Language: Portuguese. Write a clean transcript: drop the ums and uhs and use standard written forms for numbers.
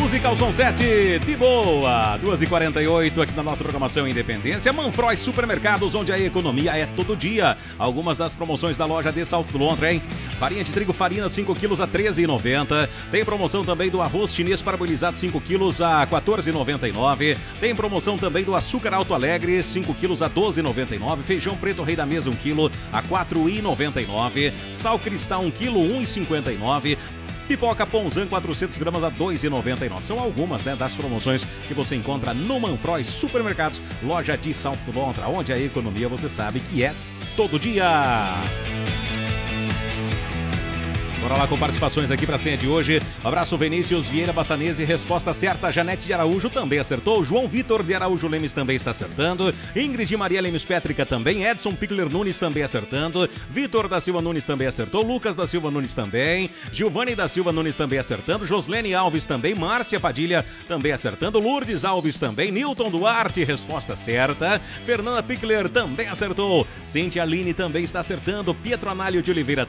música ao som 7, de boa. 2h48 aqui na nossa programação Independência. Manfroy Supermercados, onde a economia é todo dia. Algumas das promoções da loja de Salto do Lontra, hein? Farinha de trigo Farina 5 quilos a R$ 13,90. Tem promoção também do arroz chinês parboilizado 5 quilos a R$ 14,99. Tem promoção também do açúcar Alto Alegre 5 quilos a R$ 12,99. Feijão preto Rei da Mesa 1 quilo a R$ 4,99. Sal cristal 1 quilo R$ 1,59. Pipoca Ponzan 400 gramas a R$ 2,99. São algumas, né, das promoções que você encontra no Manfroy Supermercados, loja de Salto do Lontra, onde a economia você sabe que é todo dia. Bora lá com participações aqui para a senha de hoje. Abraço Vinícius Vieira Bassanese, resposta certa. Janete de Araújo também acertou. João Vitor de Araújo Lemes também está acertando. Ingrid Maria Lemes Pétrica também. Edson Pickler Nunes também acertando. Vitor da Silva Nunes também acertou. Lucas da Silva Nunes também. Giovanni da Silva Nunes também acertando. Joslene Alves também. Márcia Padilha também acertando. Lourdes Alves também. Nilton Duarte, resposta certa. Fernanda Pickler também acertou. Cintia Aline também está acertando. Pietro Análio de Oliveira